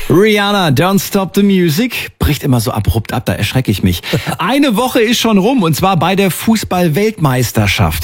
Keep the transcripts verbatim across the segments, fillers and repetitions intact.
Rihanna, Don't Stop the Music, bricht immer so abrupt ab, da erschrecke ich mich. Eine Woche ist schon rum, und zwar bei der Fußball-Weltmeisterschaft.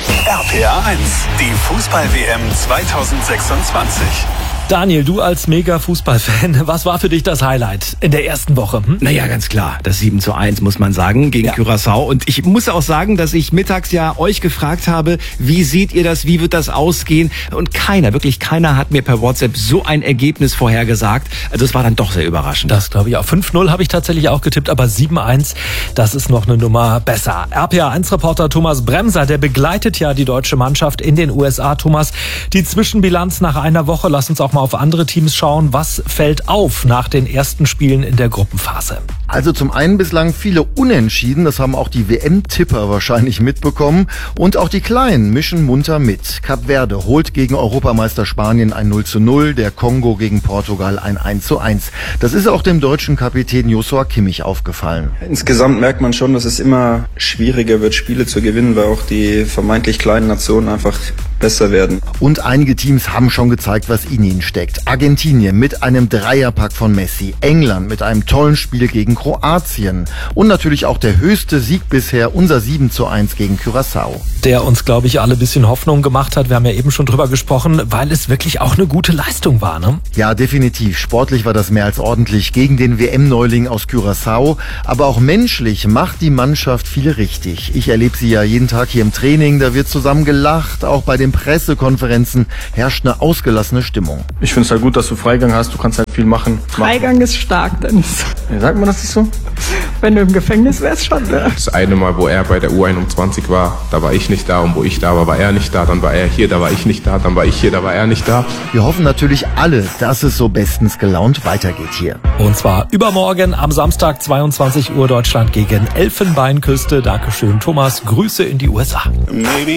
R P R eins, die Fußball-W M zweitausendsechsundzwanzig. Daniel, du als Mega-Fußballfan, was war für dich das Highlight in der ersten Woche? Hm? Naja, ganz klar, das sieben zu eins muss man sagen gegen Ja. Curaçao. Und ich muss auch sagen, dass ich mittags ja euch gefragt habe, wie seht ihr das, wie wird das ausgehen? Und keiner, wirklich keiner hat mir per WhatsApp so ein Ergebnis vorhergesagt. Also es war dann doch sehr überraschend. Das glaube ich auch. fünf null habe ich tatsächlich auch getippt, aber sieben eins, das ist noch eine Nummer besser. R P R eins Reporter Thomas Bremser, der begleitet ja die deutsche Mannschaft in den U S A. Thomas, die Zwischenbilanz nach einer Woche, lass uns auch mal auf andere Teams schauen. Was fällt auf nach den ersten Spielen in der Gruppenphase? Also zum einen bislang viele Unentschieden, das haben auch die W M-Tipper wahrscheinlich mitbekommen. Und auch die Kleinen mischen munter mit. Kap Verde holt gegen Europameister Spanien ein null zu null, der Kongo gegen Portugal ein eins zu eins. Das ist auch dem deutschen Kapitän Joshua Kimmich aufgefallen. Insgesamt merkt man schon, dass es immer schwieriger wird, Spiele zu gewinnen, weil auch die vermeintlich kleinen Nationen einfach besser werden. Und einige Teams haben schon gezeigt, was in ihnen steckt. Argentinien mit einem Dreierpack von Messi, England mit einem tollen Spiel gegen Kroatien und natürlich auch der höchste Sieg bisher, unser sieben zu eins gegen Curaçao. Der uns, glaube ich, alle ein bisschen Hoffnung gemacht hat. Wir haben ja eben schon drüber gesprochen, weil es wirklich auch eine gute Leistung war, ne? Ja, definitiv. Sportlich war das mehr als ordentlich gegen den W M-Neuling aus Curaçao. Aber auch menschlich macht die Mannschaft viel richtig. Ich erlebe sie ja jeden Tag hier im Training. Da wird zusammen gelacht. Auch bei den Pressekonferenzen herrscht eine ausgelassene Stimmung. Ich finde es halt gut, dass du Freigang hast. Du kannst halt viel machen. Freigang ist stark, Dennis. Ja, sagt man das nicht so? Wenn du im Gefängnis wärst, schon, ne? Das eine Mal, wo er bei der U einundzwanzig war, da war ich nicht da. Und wo ich da war, war er nicht da. Dann war er hier, da war ich nicht da. Dann war ich hier, da war er nicht da. Wir hoffen natürlich alle, dass es so bestens gelaunt weitergeht hier. Und zwar übermorgen am Samstag, zweiundzwanzig Uhr, Deutschland gegen Elfenbeinküste. Dankeschön, Thomas. Grüße in die U S A. Maybe